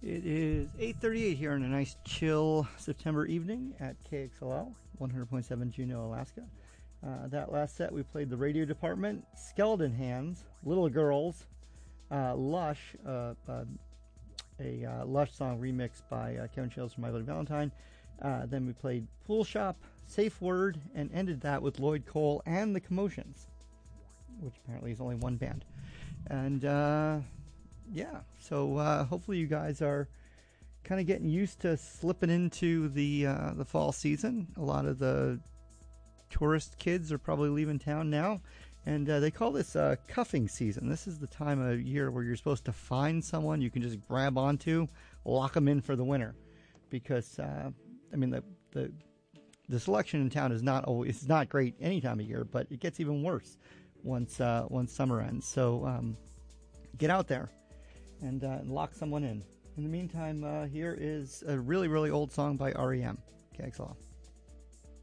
It is 8:38 here on a nice chill September evening at KXLL 100.7 Juneau, Alaska. That last set we played the Radio Department, Skeleton Hands, Little Girls, Lush, a Lush song remixed by Kevin Shields from My Bloody Valentine. Then we played Pool Shop, Safe Word, and ended that with Lloyd Cole and the Commotions, which apparently is only one band. And so hopefully you guys are kind of getting used to slipping into the fall season. A lot of the tourist kids are probably leaving town now, and they call this cuffing season. This is the time of year where you're supposed to find someone you can just grab onto, lock them in for the winter, because the selection in town is not great any time of year, but it gets even worse once summer ends. So get out there and lock someone in. In the meantime, here is a really, really old song by REM. KXLR.